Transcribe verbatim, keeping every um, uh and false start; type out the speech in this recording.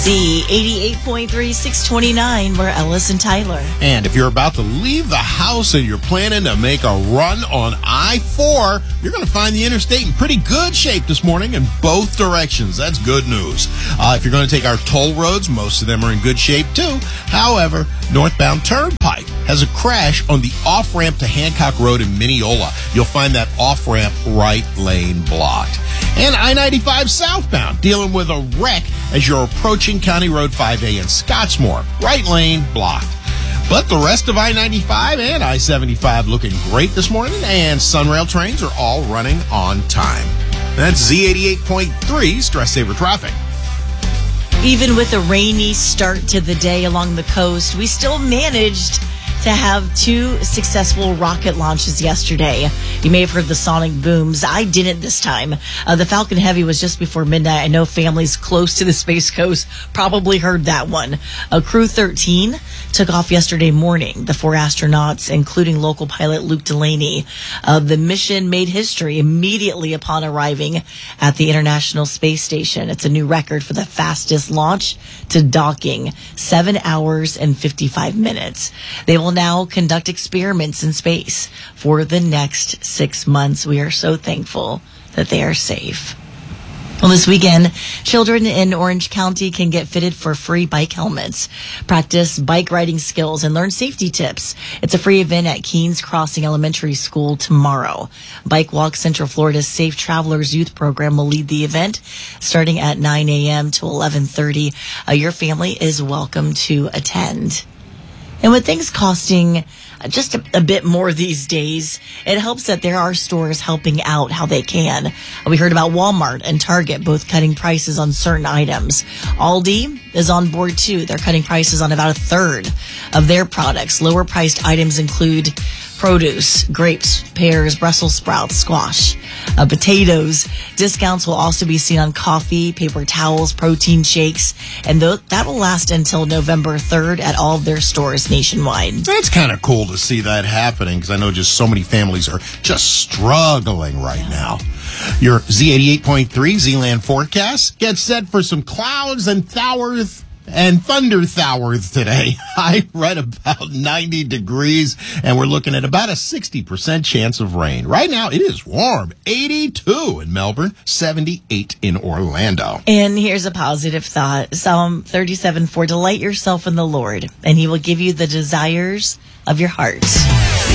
Z eighty-eight point three, six twenty-nine, we're Ellis and Tyler. And if you're about to leave the house and you're planning to make a run on I four, you're going to find the interstate in pretty good shape this morning in both directions. That's good news. Uh, if you're going to take our toll roads, most of them are in good shape too. However, northbound Turnpike has a crash on the off-ramp to Hancock Road in Mineola. You'll find that off-ramp right lane blocked. And I ninety-five southbound dealing with a wreck as you're approaching County Road five A in Scottsmore. Right lane blocked. But the rest of I ninety-five and I seventy-five looking great this morning, and Sunrail trains are all running on time. That's Z eighty-eight point three Stress Saver Traffic. Even with a rainy start to the day along the coast, we still managed to have two successful rocket launches yesterday. You may have heard the sonic booms. I didn't this time. Uh, the Falcon Heavy was just before midnight. I know families close to the Space Coast probably heard that one. Uh, Crew thirteen took off yesterday morning. The four astronauts, including local pilot Luke Delaney. Uh, the mission made history immediately upon arriving at the International Space Station. It's a new record for the fastest launch to docking, seven hours and fifty-five minutes. They will now conduct experiments in space for the next six months. We are so thankful that they are safe. Well, this weekend, children in Orange County can get fitted for free bike helmets, practice bike riding skills, and learn safety tips. It's a free event at Keens Crossing Elementary School tomorrow. Bike Walk Central Florida's Safe Travelers Youth Program will lead the event starting at nine a.m. to eleven thirty. Uh, your family is welcome to attend. And with things costing just a, a bit more these days, it helps that there are stores helping out how they can. We heard about Walmart and Target both cutting prices on certain items. Aldi is on board too. They're cutting prices on about a third of their products. Lower priced items include produce, grapes, pears, Brussels sprouts, squash, uh, potatoes. Discounts will also be seen on coffee, paper towels, protein shakes, and th- that will last until November third at all of their stores nationwide. That's kind of cool to see that happening, because I know just so many families are just struggling right now. Your Z eighty-eight point three Z-Land forecast gets set for some clouds and thowers and thunder thowers today. I read about ninety degrees, and we're looking at about a sixty percent chance of rain. Right now, it is warm. eighty-two in Melbourne, seventy-eight in Orlando. And here's a positive thought. Psalm thirty-seven, for delight yourself in the Lord, and he will give you the desires of your heart.